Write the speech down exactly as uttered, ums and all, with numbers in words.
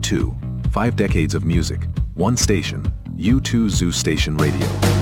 two. Five decades of music. One station. U two Zoo Station Radio.